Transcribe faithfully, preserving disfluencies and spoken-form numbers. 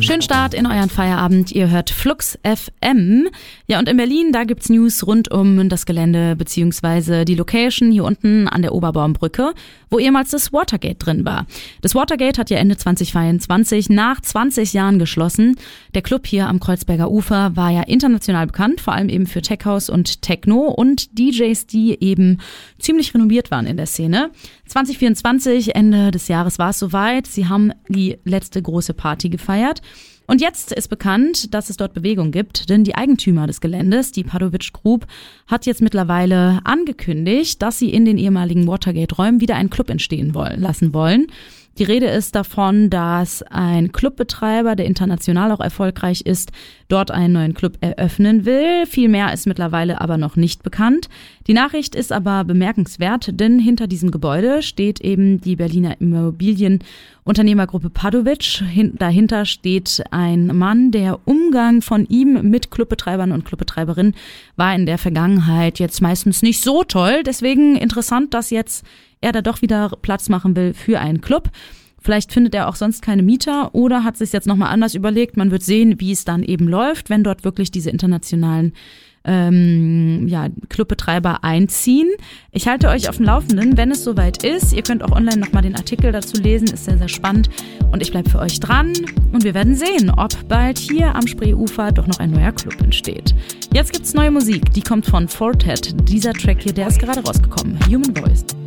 Schönen Start in euren Feierabend. Ihr hört Flux F M. Ja, und in Berlin, da gibt's News rund um das Gelände beziehungsweise die Location hier unten an der Oberbaumbrücke, wo ehemals das Watergate drin war. Das Watergate hat ja Ende zwanzig zweiundzwanzig nach zwanzig Jahren geschlossen. Der Club hier am Kreuzberger Ufer war ja international bekannt, vor allem eben für Tech House und Techno und D Js, die eben ziemlich renommiert waren in der Szene. zwanzig vierundzwanzig, Ende des Jahres, war es soweit. Sie haben die letzte große Party gefeiert. Und jetzt ist bekannt, dass es dort Bewegung gibt, denn die Eigentümer des Geländes, die Padovich Group, hat jetzt mittlerweile angekündigt, dass sie in den ehemaligen Watergate-Räumen wieder einen Club entstehen wollen, lassen wollen. Die Rede ist davon, dass ein Clubbetreiber, der international auch erfolgreich ist, dort einen neuen Club eröffnen will. Viel mehr ist mittlerweile aber noch nicht bekannt. Die Nachricht ist aber bemerkenswert, denn hinter diesem Gebäude steht eben die Berliner Immobilienunternehmergruppe Padovich. Dahinter steht ein Mann, der Umgang von ihm mit Clubbetreibern und Clubbetreiberinnen war in der Vergangenheit jetzt meistens nicht so toll. Deswegen interessant, dass jetzt er da doch wieder Platz machen will für einen Club. Vielleicht findet er auch sonst keine Mieter oder hat sich jetzt nochmal anders überlegt. Man wird sehen, wie es dann eben läuft, wenn dort wirklich diese internationalen ähm, ja, Clubbetreiber einziehen. Ich halte euch auf dem Laufenden, wenn es soweit ist. Ihr könnt auch online nochmal den Artikel dazu lesen, ist sehr, sehr spannend. Und ich bleibe für euch dran und wir werden sehen, ob bald hier am Spreeufer doch noch ein neuer Club entsteht. Jetzt gibt's neue Musik, die kommt von Fortet. Dieser Track hier, der ist gerade rausgekommen. Human Voice.